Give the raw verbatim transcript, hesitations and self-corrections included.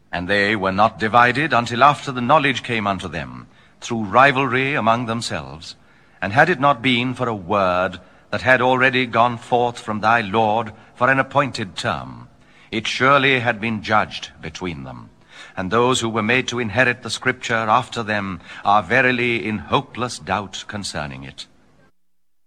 And they were not divided until after the knowledge came unto them, through rivalry among themselves. And had it not been for a word that had already gone forth from thy Lord for an appointed term, it surely had been judged between them. And those who were made to inherit the scripture after them are verily in hopeless doubt concerning it.